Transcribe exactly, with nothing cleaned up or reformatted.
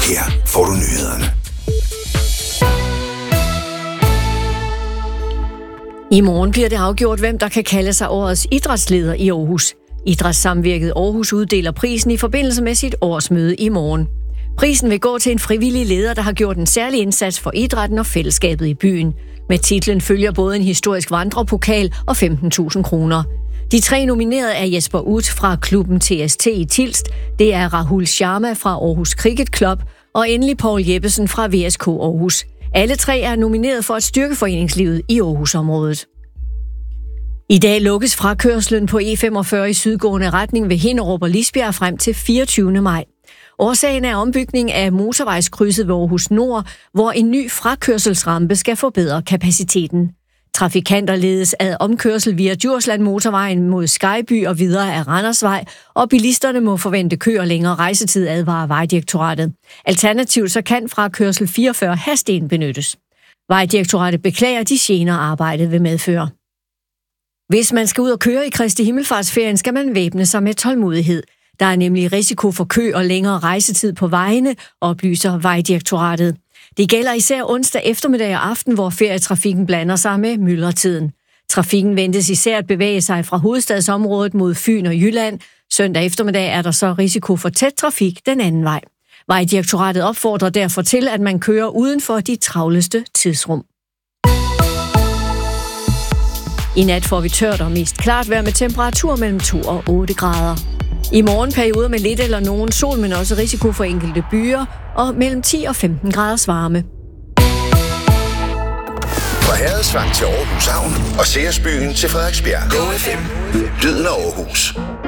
Her får du nyhederne. I morgen bliver det afgjort, hvem der kan kalde sig årets idrætsleder i Aarhus. Idrætssamvirket Aarhus uddeler prisen i forbindelse med sit årsmøde i morgen. Prisen vil gå til en frivillig leder, der har gjort en særlig indsats for idrætten og fællesskabet i byen. Med titlen følger både en historisk vandrepokal og femten tusind kroner. De tre nominerede er Jesper Uth fra klubben T S T i Tilst, det er Rahul Sharma fra Aarhus Cricket Club og endelig Poul Jeppesen fra V S K Aarhus. Alle tre er nomineret for at styrke foreningslivet i Aarhusområdet. I dag lukkes frakørslen på E femogfyrre i sydgående retning ved Hinnerup og Lisbjerg frem til fireogtyvende maj. Årsagen er ombygning af motorvejskrydset ved Aarhus Nord, hvor en ny frakørselsrampe skal forbedre kapaciteten. Trafikanter ledes ad omkørsel via Djursland motorvejen mod Skyby og videre af Randersvej, og bilisterne må forvente kø og længere rejsetid, advarer Vejdirektoratet. Alternativt så kan frakørsel fireogfyrre hasten benyttes. Vejdirektoratet beklager de gener arbejdet vil medføre. Hvis man skal ud og køre i Kristi Himmelfartsferien, skal man væbne sig med tålmodighed. Der er nemlig risiko for kø og længere rejsetid på vejene, oplyser Vejdirektoratet. Det gælder især onsdag eftermiddag og aften, hvor ferietrafikken blander sig med myldretiden. Trafikken ventes især at bevæge sig fra hovedstadsområdet mod Fyn og Jylland. Søndag eftermiddag er der så risiko for tæt trafik den anden vej. Vejdirektoratet opfordrer derfor til, at man kører uden for de travleste tidsrum. I nat får vi tørt og mest klart vejr med temperatur mellem to og otte grader. I morgen perioder med lidt eller nogen sol, men også risiko for enkelte byer, og mellem ti og femten graders varme. Fra Herredsvang til Aarhus Havn og Seersbyen til Frederiksbjerg. Go F M. Lyden af Aarhus.